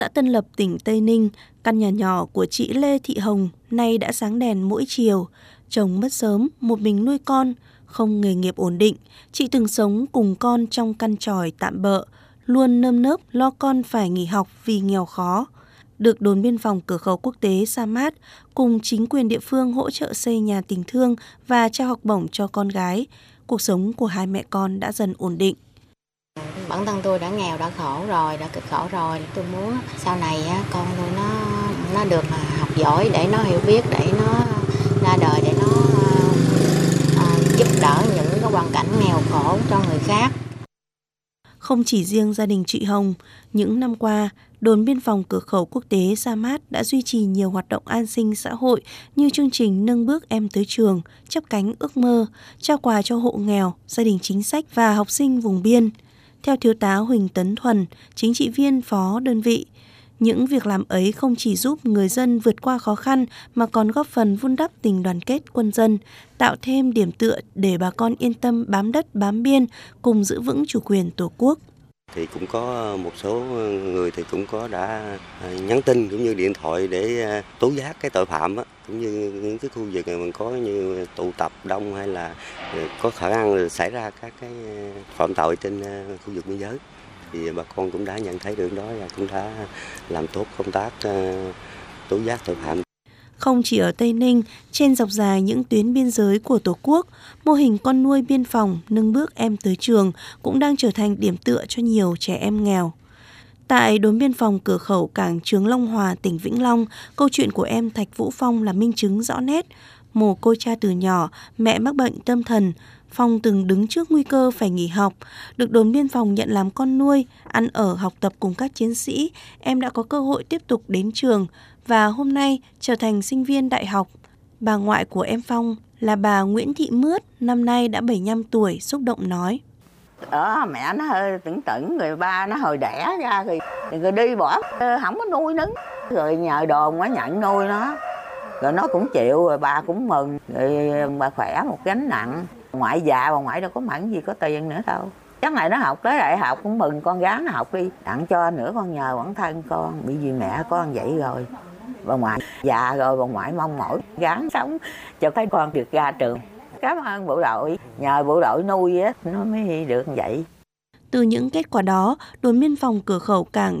Xã Tân Lập, tỉnh Tây Ninh, căn nhà nhỏ của chị Lê Thị Hồng nay đã sáng đèn mỗi chiều. Chồng mất sớm, một mình nuôi con, không nghề nghiệp ổn định. Chị từng sống cùng con trong căn chòi tạm bợ, luôn nơm nớp lo con phải nghỉ học vì nghèo khó. Được đồn biên phòng cửa khẩu quốc tế Sa Mát cùng chính quyền địa phương hỗ trợ xây nhà tình thương và trao học bổng cho con gái, cuộc sống của hai mẹ con đã dần ổn định. Bản thân tôi đã nghèo, đã khổ rồi, đã cực khổ rồi. Tôi muốn sau này con tôi nó được học giỏi để nó hiểu biết, để nó ra đời, để nó giúp đỡ những cái hoàn cảnh nghèo khổ cho người khác. Không chỉ riêng gia đình chị Hồng, những năm qua, đồn biên phòng cửa khẩu quốc tế Sa Mát đã duy trì nhiều hoạt động an sinh xã hội như chương trình nâng bước em tới trường, chắp cánh ước mơ, trao quà cho hộ nghèo, gia đình chính sách và học sinh vùng biên. Theo Thiếu tá Huỳnh Tấn Thuần, chính trị viên phó đơn vị, những việc làm ấy không chỉ giúp người dân vượt qua khó khăn mà còn góp phần vun đắp tình đoàn kết quân dân, tạo thêm điểm tựa để bà con yên tâm bám đất bám biên cùng giữ vững chủ quyền Tổ quốc. Thì cũng có một số người thì cũng có đã nhắn tin cũng như điện thoại để tố giác cái tội phạm á, cũng như những cái khu vực mình có như tụ tập đông hay là có khả năng xảy ra các cái phạm tội trên khu vực biên giới. Thì bà con cũng đã nhận thấy được đó và cũng đã làm tốt công tác tố giác tội phạm. Không chỉ ở Tây Ninh, trên dọc dài những tuyến biên giới của Tổ quốc, mô hình con nuôi biên phòng nâng bước em tới trường cũng đang trở thành điểm tựa cho nhiều trẻ em nghèo. Tại đồn biên phòng cửa khẩu cảng Trường Long Hòa, tỉnh Vĩnh Long, câu chuyện của em Thạch Vũ Phong là minh chứng rõ nét. Mồ côi cha từ nhỏ, mẹ mắc bệnh tâm thần, Phong từng đứng trước nguy cơ phải nghỉ học. Được đồn biên phòng nhận làm con nuôi, ăn ở học tập cùng các chiến sĩ, em đã có cơ hội tiếp tục đến trường và hôm nay trở thành sinh viên đại học. Bà ngoại của em Phong là bà Nguyễn Thị Mướt, năm nay đã 75 tuổi, xúc động nói. Mẹ nó hơi tửng người ba nó hồi đẻ ra rồi đi bỏ, không có nuôi nấng. Rồi nhờ đồn mới nhận nuôi nó. Rồi nó cũng chịu, rồi bà cũng mừng. Rồi bà khỏe một gánh nặng. Ngoại già, bà ngoại đâu có mẫn gì có tiền nữa đâu. Chắc này nó học tới đại học cũng mừng con gái nó học đi. Đặng cho nữa con nhờ bản thân con, bị vì mẹ con vậy rồi. Bà ngoại già rồi, bà ngoại mong mỏi gắng sống cho cái con được ra trường. Cảm ơn bộ đội, nhờ bộ đội nuôi á, nó mới được vậy. Từ những kết quả đó, đồn biên phòng cửa khẩu cảng